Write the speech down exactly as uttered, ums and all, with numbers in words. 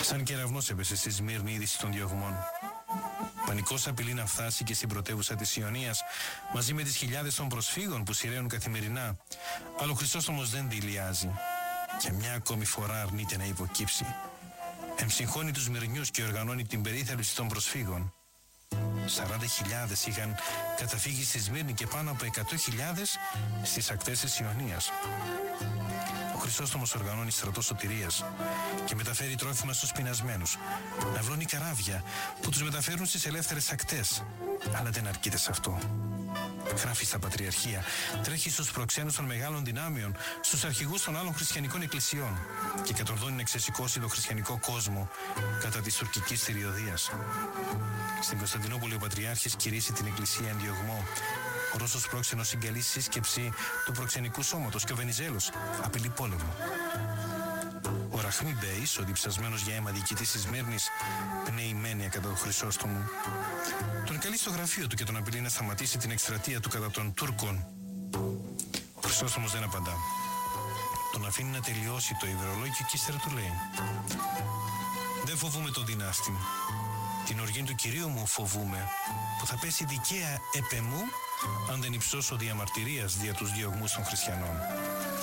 Σαν κεραυνός έπεσε στη Σμύρνη η είδηση των διωγμών. Πανικός απειλεί να φτάσει και στην πρωτεύουσα της Ιωνίας μαζί με τις χιλιάδες των προσφύγων που σειραίουν καθημερινά. Αλλά ο Χρυσόστομος δεν δηλιάζει και μια ακόμη φορά αρνείται να υποκύψει. Εμψυχώνει τους Μυρνιούς και οργανώνει την περίθαλψη των προσφύγων. σαράντα χιλιάδες είχαν καταφύγει στη Σμύρνη και πάνω από εκατό χιλιάδες στις ακτές της Ιωνίας. Ο Χρυσόστομος οργανώνει στρατό σωτηρίας και μεταφέρει τρόφιμα στους πεινασμένους. Ναυλώνει καράβια που τους μεταφέρουν στις ελεύθερες ακτές. Αλλά δεν αρκείται σε αυτό. Γράφει στα πατριαρχία, τρέχει στους προξένους των μεγάλων δυνάμεων, στους αρχηγούς των άλλων χριστιανικών εκκλησιών και κατορθώνει να ξεσηκώσει τον χριστιανικό κόσμο κατά της τουρκικής θηριωδίας. Στην Κωνσταντινούπολη ο Πατριάρχης κηρύσσει την εκκλησία εν διωγμό. Ο Ρώσος πρόξενος συγκαλεί σύσκεψη του προξενικού σώματος και ο Βενιζέλος απειλεί πόλεμο. Ο Ραχμί Μπέης, ο διψασμένος για αίμα διοικητής της Σμύρνης, πνέει μένεια κατά τον Χρυσόστομο. Τον καλεί στο γραφείο του και τον απειλεί να σταματήσει την εκστρατεία του κατά των Τούρκων. Ο Χρυσόστομος δεν απαντά. Τον αφήνει να τελειώσει το υδρολόγιο και ύστερα του λέει: «Δεν φοβούμαι τον δυνάστη. Την οργή του κυρίου μου φοβούμαι, που θα πέσει δικαία επ' εμού αν δεν υψώσω διαμαρτυρίας δια τους διωγμούς των χριστιανών.